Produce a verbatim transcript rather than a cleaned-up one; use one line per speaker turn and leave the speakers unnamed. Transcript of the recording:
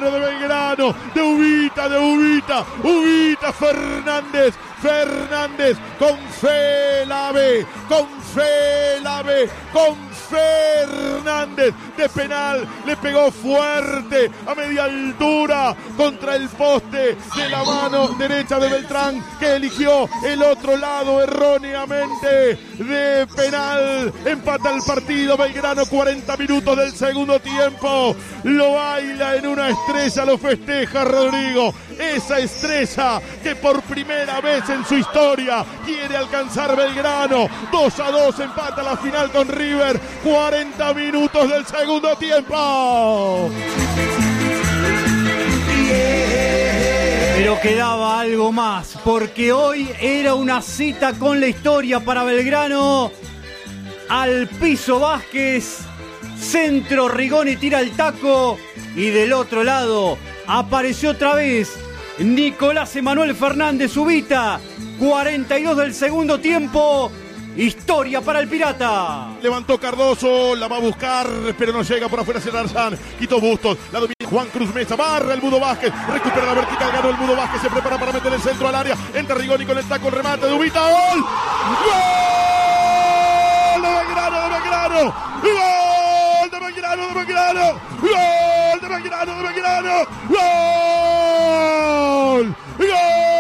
Belgrano, de Belgrano, de Ubita, de Ubita, Ubita Fernández, Fernández, con fe la ve, con fe la ve, con Fernández, de penal, le pegó fuerte, a media altura, contra el poste de la mano derecha de Beltrán, que eligió el otro lado erróneamente, de penal, empata el partido, Belgrano, cuarenta minutos del segundo tiempo, lo baila en una estrella, lo festeja Rodrigo, esa estrella que por primera vez en su historia quiere alcanzar Belgrano, dos a dos, empata la final con River, cuarenta minutos del segundo tiempo.
Pero quedaba algo más, porque hoy era una cita con la historia para Belgrano. Al piso Vázquez, centro Rigoni tira el taco y del otro lado apareció otra vez Nicolás Emanuel Fernández Ubita, cuarenta y dos del segundo tiempo. Historia para el Pirata.
Levantó Cardoso, la va a buscar, pero no llega por afuera hacia Arzán. Quitó Bustos, la domina Juan Cruz Mesa, barra el Mudo Vázquez, recupera la vertical, ganó el Mudo Vázquez, se prepara para meter el centro al área. Entra Rigoni con el taco, el remate de Ubita. ¡Gol! ¡Gol! ¡De Belgrano, de Belgrano! ¡Gol! ¡De Belgrano, de Belgrano! ¡Gol! ¡De Belgrano, de Belgrano! ¡Gol! ¡Gol!